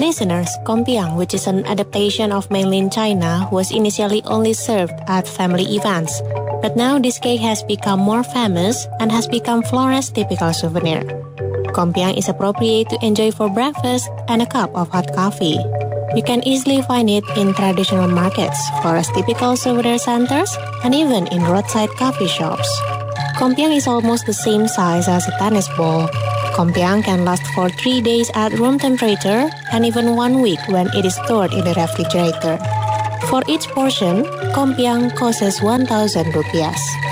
Listeners, Kompiang, which is an adaptation of mainland China, was initially only served at family events. But now this cake has become more famous and has become Flora's typical souvenir. Kompiang is appropriate to enjoy for breakfast and a cup of hot coffee. You can easily find it in traditional markets, Flora's typical souvenir centers, and even in roadside coffee shops. Kompiang is almost the same size as a tennis ball. Kompiang can last for 3 days at room temperature and even 1 week when it is stored in the refrigerator. For each portion, Kompiang costs 1,000 rupiah.